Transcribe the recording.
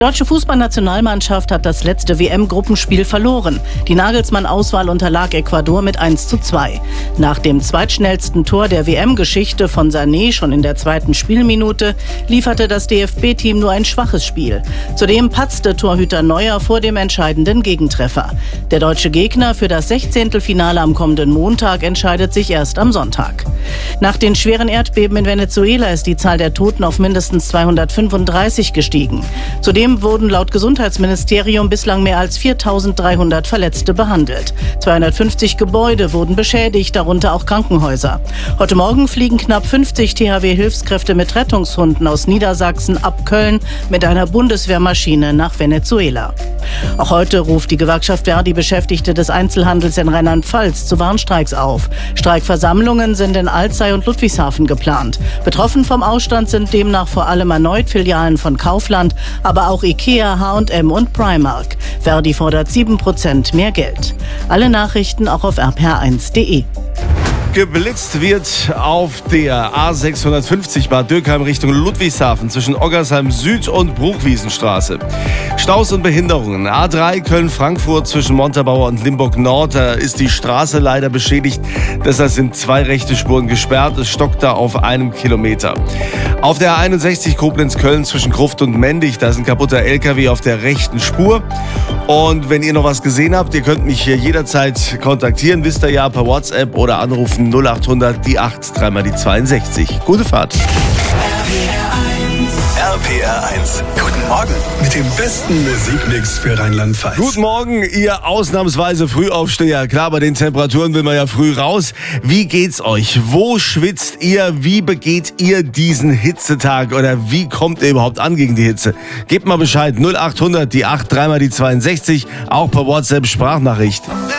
Die deutsche Fußballnationalmannschaft hat das letzte WM-Gruppenspiel verloren. Die Nagelsmann-Auswahl unterlag Ecuador mit 1:2. Nach dem zweitschnellsten Tor der WM-Geschichte von Sané schon in der zweiten Spielminute lieferte das DFB-Team nur ein schwaches Spiel. Zudem patzte Torhüter Neuer vor dem entscheidenden Gegentreffer. Der deutsche Gegner für das 16. Finale am kommenden Montag entscheidet sich erst am Sonntag. Nach den schweren Erdbeben in Venezuela ist die Zahl der Toten auf mindestens 235 gestiegen. Zudem wurden laut Gesundheitsministerium bislang mehr als 4.300 Verletzte behandelt. 250 Gebäude wurden beschädigt, darunter auch Krankenhäuser. Heute Morgen fliegen knapp 50 THW-Hilfskräfte mit Rettungshunden aus Niedersachsen ab Köln mit einer Bundeswehrmaschine nach Venezuela. Auch heute ruft die Gewerkschaft Verdi Beschäftigte des Einzelhandels in Rheinland-Pfalz zu Warnstreiks auf. Streikversammlungen sind in Alzey und Ludwigshafen geplant. Betroffen vom Ausstand sind demnach vor allem erneut Filialen von Kaufland, aber auch Ikea, H&M und Primark. Verdi fordert 7% mehr Geld. Alle Nachrichten auch auf rpr1.de. Geblitzt wird auf der A650 Bad Dürkheim Richtung Ludwigshafen zwischen Oggersheim Süd und Bruchwiesenstraße. Staus und Behinderungen. A3 Köln-Frankfurt zwischen Montabaur und Limburg Nord. Da ist die Straße leider beschädigt. Deshalb sind 2 rechte Spuren gesperrt. Es stockt da auf 1 Kilometer. Auf der A61 Koblenz-Köln zwischen Gruft und Mendig. Da ist ein kaputter LKW auf der rechten Spur. Und wenn ihr noch was gesehen habt, ihr könnt mich hier jederzeit kontaktieren. Wisst ihr ja, per WhatsApp oder anrufen 0800 die 8 3 mal die 62. Gute Fahrt. RPR1. Guten Morgen mit dem besten Musikmix für Rheinland-Pfalz. Guten Morgen, ihr ausnahmsweise Frühaufsteher. Klar, bei den Temperaturen will man ja früh raus. Wie geht's euch? Wo schwitzt ihr? Wie begeht ihr diesen Hitzetag? Oder wie kommt ihr überhaupt an gegen die Hitze? Gebt mal Bescheid. 0800 die 8 3 mal die 62. Auch per WhatsApp Sprachnachricht.